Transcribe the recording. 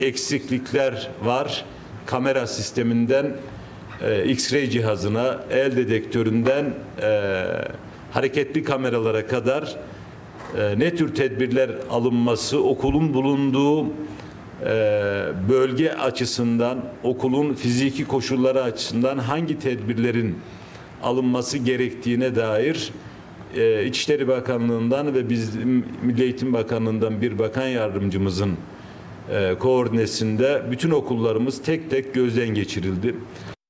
eksiklikler var. Kamera sisteminden X-ray cihazına, el dedektöründen hareketli kameralara kadar ne tür tedbirler alınması, okulun bulunduğu bölge açısından, okulun fiziki koşulları açısından hangi tedbirlerin alınması gerektiğine dair İçişleri Bakanlığı'ndan ve bizim Milli Eğitim Bakanlığı'ndan bir bakan yardımcımızın koordinesinde bütün okullarımız tek tek gözden geçirildi.